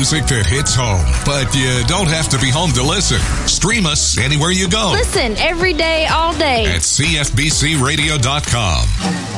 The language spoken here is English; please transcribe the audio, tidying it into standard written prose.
music that hits home, but you don't have to be home to listen. Stream us anywhere you go. Listen every day, all day at CFBCRadio.com.